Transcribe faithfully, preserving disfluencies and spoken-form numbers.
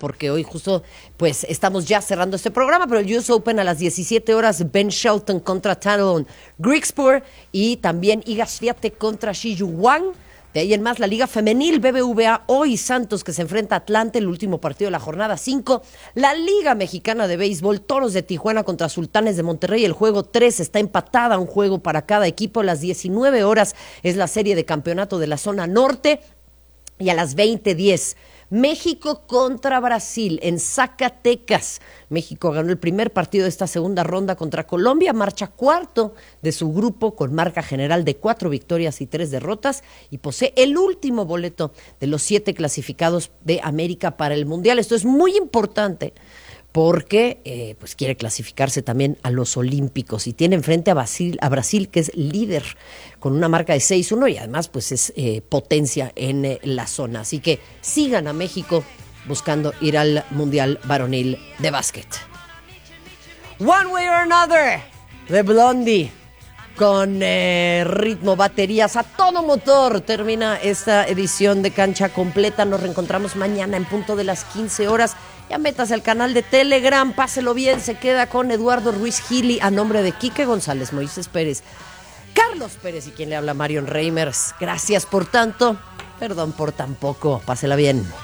porque hoy justo pues estamos ya cerrando este programa, pero el U S Open a las diecisiete horas, Ben Shelton contra Talon Grigspor y también Iga Swiatek contra Shi Yuwang. De ahí en más, la Liga Femenil, B B V A, hoy Santos que se enfrenta a Atlante, el último partido de la jornada cinco. La Liga Mexicana de Béisbol, Toros de Tijuana contra Sultanes de Monterrey, el juego tres está empatada, un juego para cada equipo. A las diecinueve horas es la serie de campeonato de la zona norte. Y a las veinte diez, México contra Brasil en Zacatecas. México ganó el primer partido de esta segunda ronda contra Colombia, marcha cuarto de su grupo con marca general de cuatro victorias y tres derrotas y posee el último boleto de los siete clasificados de América para el Mundial. Esto es muy importante porque eh, pues quiere clasificarse también a los Olímpicos y tiene enfrente a Brasil, a Brasil que es líder con una marca de seis uno y además pues es eh, potencia en eh, la zona. Así que sigan a México buscando ir al Mundial Varonil de Básquet. One Way or Another de Blondie con eh, ritmo, baterías a todo motor. Termina esta edición de Cancha Completa. Nos reencontramos mañana en punto de las quince horas. Ya métase al canal de Telegram, páselo bien, se queda con Eduardo Ruiz Gili a nombre de Quique González, Moisés Pérez, Carlos Pérez y quien le habla Marion Reimers. Gracias por tanto, perdón por tan poco, pásela bien.